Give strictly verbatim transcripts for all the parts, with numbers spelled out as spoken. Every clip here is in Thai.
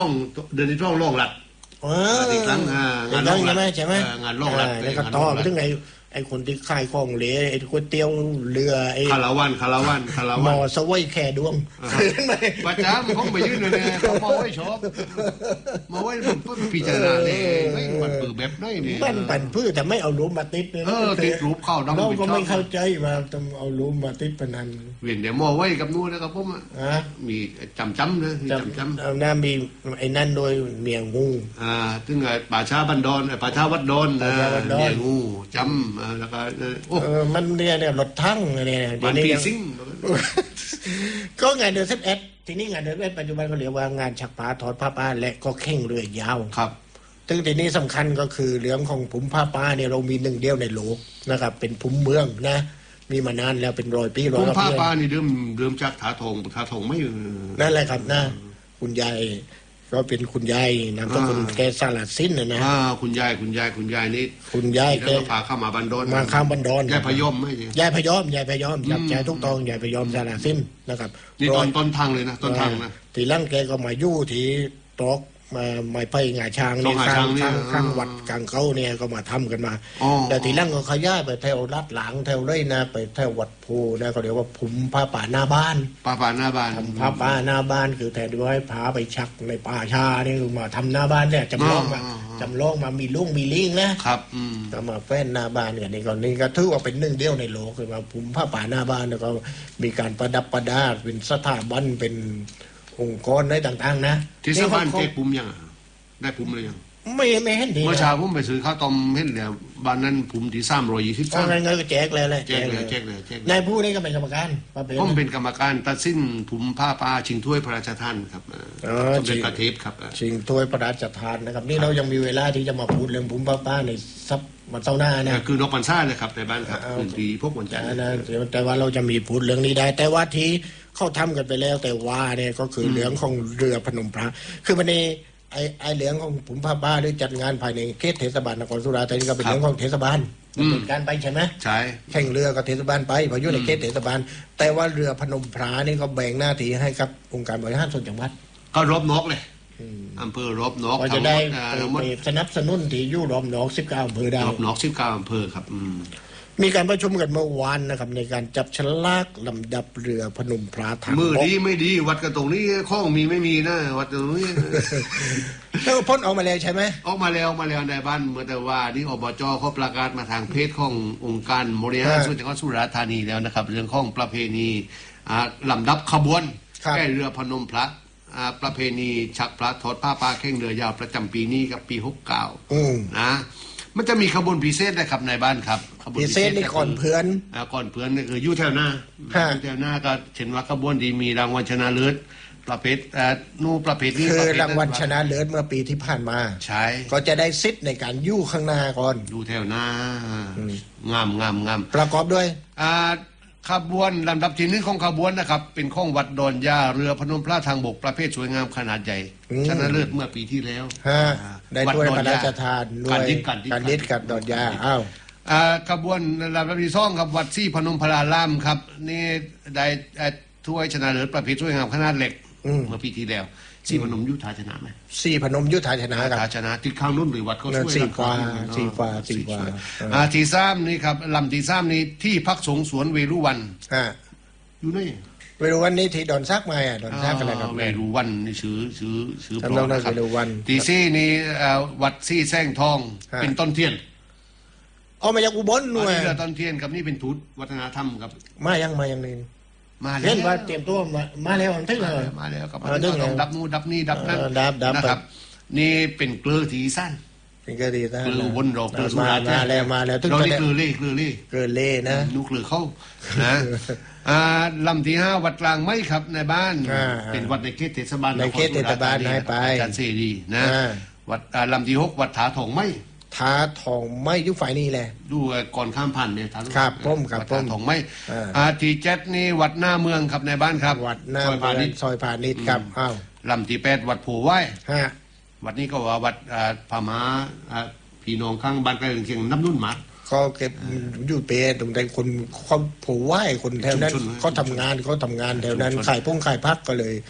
ต้องเดือนที่ต้องล่องหลัดเอออีกครั้งงานล่องใช่ไหมใช่ไหมงานล่องหลัดแล้วก็ต่อไปถึงไอ้ไอ้คนที่ขายของเหลไอ้ก๋วยเตี๋ยวเรือไอ้คาราวันคาราวันคาราวันหมอสวยแค่ดวงประจำเขาไปยื่นเลยเขามาไว้ชอบมาไว้ผมพิจารณาเลยไม่มันปือแบบไหนเนี่ยมันปั่นพืชแต่ไม่เอารูปมาติดเนี่ยเออติดรูปเข้าดำเราก็ไม่เข้าใจว่าต้องเอารูปมาติดพนันเวียนเดี๋ยวมอไว้กับนู้นนะครับผมอ่ะมีจำจำนะจำจำเอาหน้ามีไอ้นั่นโดยเมียงูอ่าถึงไอ้ป่าช้าบันดอนไอ้ป่าช้าวัดดอนเมียงูจำแล้วก็เออมันเนี่ยเนี่ยรถทั้งเนี่ยเดี๋ยวนี้ซิ่งก็งานเดือนสิบเอ็ดทีนี้งานเดือนสิบเอ็ดปัจจุบันเขาเรียกว่างานฉักผ้าทอดผ้าป่าและก็แข่งเรือยาวครับซึ่งทีนี้สำคัญก็คือเรื่องของผุมผ้าป่าเนี่ยเรามีหนึ่งเดียวในโลกนะครับเป็นผุมเมืองนะมีมานานแล้วเป็นร้อยปีร้อยปีผุมผ้าป่านี่เริ่มเริ่มจากถาทงถาทงไม่นั่นแหละครับนะคุณยายก็เป็นคุณยายนามสกุลแกสลัดสิ้นนะนะอ่าคุณยายคุณยายคุณยายนี่คุณยายแกพาเข้ามาบันดอนมาข้ามบันดอนยายพยอมไม่ยายพยอมยายพยอมจับใจทุกตองยายพยอมสลัดสิ้นนะครับนี่ตอนต้นทางเลยนะต้นทางนะทีหลังแกก็มายู่ที่ตอกมาไม่ไปงาช้างนี่ข้างข้างข้างวัดกลางเขาเนี่ยก็มาทำกันมาแต่ทีหลังก็ขยายไปแถวลาดหลังแถวไรนะไปแถววัดโพนะก็เรียกว่าผุมผ้าป่าหน้าบ้านผ้าป่าหน้าบ้านทำผ้าป่าหน้าบ้านคือแทนด้วยพาไปชักในป่าชาเนี่ยมาทำหน้าบ้านเนี่ยจำลองมาจำลองมามีลุงมีลิงนะครับก็มาแฟ้นหน้าบ้านกันนี่ก่อนนี่ก็ถือว่าเป็นหนึ่งเดียวในโลกคือว่าผุมผ้าป่าหน้าบ้านแล้วก็มีการประดับประดาเป็นสถาบันเป็นองค์กรได้ต่างๆนะที่สถาบันเก็บปุ่มยังได้ปุ่มเลยยังไม่ไม่เห็นดีเมื่อเช้าผมไปซื้อข้าวต้มเห็นแล้วบ้านนั้นปุ่มที่สามร้อยยี่สิบสามอะไรเงี้ยก็แจกเลยเลยแจกเลยแจกเลยแจกนายผู้นี่ก็เป็นกรรมการผมเป็นกรรมการตัดสินปุ่มผ้าป่าชิงถ้วยพระราชทานครับสมเด็จพระเทพครับชิงถ้วยพระราชทานนะครับนี่เรายังมีเวลาที่จะมาพูดเรื่องปุ่มผ้าป่าในซับวันเสาร์หน้านะคือนกปันซ่าเลยครับในบ้านครับคืนดีพวกวันจันทร์นะแต่ว่าเราจะมีพูดเรื่องนี้ได้แต่ว่าที่เข้าทำกันไปแล้วแต่ว่าเนี่ยก็คือเรื่องของเรือพนมพระคือวันนี้ไอ้ไอ้เรื่องของผุมผ้าป่าหรือจัดงานภายในเขตเทศบาลนครสุราษฎร์ธานีก็เป็นเรื่องของเทศบาลเป็นการไปใช่ไหมใช่แข่งเรือกับเทศบาลไปพออยู่ในเขตเทศบาลแต่ว่าเรือพนมพระนี่ก็แบ่งหน้าที่ให้กับองค์การบริหารส่วนจังหวัดก็รบนกเลยอำเภอรบนกก็จะได้ไปสนับสนุนที่ยู่รบนกสิบเก้าอำเภอได้รบนกสิบเก้าอำเภอครับมีการประชุมกันเมื่อวานนะครับในการจับฉลากลำดับเรือพนมพระทางมือดีไม่ดีวัดกันตรงนี้ข้องมีไม่มีนะวัดตรงนี้แล้วพ้นออกมาแล้วใช่ไหมออกมาแล้วมาแล้วในบ้านเมื่อแต่ว่านี่อบจเขาประกาศมาทางเพจขององค์การบริหารส่วนจังหวัดสุราษฎร์ธานีแล้วนะครับเรื่องของประเพณีลำดับขบวนแก่เรือพนมพระประเพณีฉักพระทอดผ้าป่าแข่งเรือยาวประจำปีนี้กับปีหกเก้านะมันจะมีขบวนพิเศษนะครับในบ้านครับพิเศษนี่ก่อนเพื่อนอ่าก่อนเพื่อนนี่คืออยู่แถวหน้าอยู่แถวหน้าก็เห็นว่าขบวนดีมีรางวัลชนะเลิศประเภทอ่านู่ประเภทนี้คือรางวัลชนะเลิศเมื่อปีที่ผ่านมาใช่ก็จะได้สิทธิ์ในการยู่ข้างหน้าก่อนอยู่แถวหน้างามงามงามประกอบด้วยอ่าขบวนลำดับที่หนึ่งของขบวนนะครับเป็นของวัดดอนยาเรือพนมพระทางบกประเภทสวยงามขนาดใหญ่ชนะเลิศเมื่อปีที่แล้วได้ด้วยพระราชทานด้วยการยึดกับดอนยาอ้าวขบวนลำดับที่สองครับวัดซี่พนมพรารามครับนี่ได้ถ้วยชนะเลิศประเภทสวยงามขนาดเล็กเมื่อปีที่แล้วซี่พนมยุทธาชนะไหมซี่พนมยุทธาชนะครับชนะติดข้างนุ่นหรือวัดเขาช่วยสี่ฟ้าสี่ฟ้าสี่ฟ้าอ่าที่สามนี่ครับลำที่สามนี่ที่พักสงฆ์สวนเวรุวันอ่าอยู่นี่เวรุวันนี่ที่ดอนซักมาอ่ะดอนซักอะไรครับเวรุวันนี่ชื่อชื่อชื่อพร้อมนะครับที่สี่นี่วัดซี่แซงทองเป็นต้นเทียนอ๋อมาจากอุบลหน่วยต้นเทียนครับนี่เป็นทูตวัฒนธรรมครับมายังมายังนี่มาเล่นว่าเตรียมตัวมามาแล้วมันทึ่งเลยมาแล้วครับมาต้องดับนู่นดับนี่ดับนั่นนะครับนี่เป็นเกลือทีสั้นเป็นเกลือทีสั้นเกลือวนดอกเกลือสุรามาแล้วมาแล้วเราเกลือเล่เกลือเล่เกลือเล่นะนูเกลือเข้านะลำที่ห้าวัดกลางไม่ครับในบ้านเป็นวัดในเขตเทศบาลในเขตเทศบาลให้ไปอาจารย์เสรีนะวัดลำที่หกวัดถาทองไม่ท้าทองไม่ยุฝ่ายนี้แหละดูก่อนข้ามผ่านเนี่ยท้าครับป้มครับป้มทองไม่อาทีเจ็ดนี่วัดหน้าเมืองครับในบ้านครับวัดหน้าเมืองซอยพาณิชย์ครับอ้าวลำที่แปดวัดผูไหว้วัดนี้ก็ว่าวัดพม่าพี่น้องข้างบ้านใกล้เคียงน้ำนุ่นหมักเขาเก็บอยู่เปรตรงใดคนเขาผูไหว้คนแถวนั้นเขาทำงานเขาทำงานแถวนั้นขายพุ่งขายพักก็เลย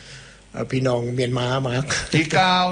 พี่น้องเมียนมามากที่เก้า